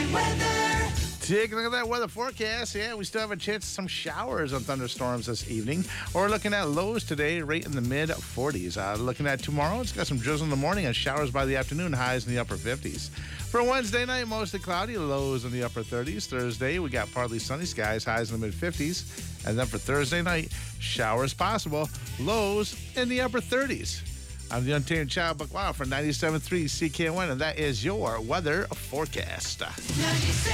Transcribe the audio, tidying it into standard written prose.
Take a look at that weather forecast. Yeah, we still have a chance of some showers and thunderstorms this evening. We're looking at lows today right in the mid-40s. Looking at tomorrow, it's got some drizzle in the morning and showers by the afternoon, highs in the upper 50s. For Wednesday night, mostly cloudy, lows in the upper 30s. Thursday, we got partly sunny skies, highs in the mid-50s. And then for Thursday night, showers possible, lows in the upper 30s. I'm the Untamed Child Buck Wow for 97.3 CKNY, and that is your weather forecast.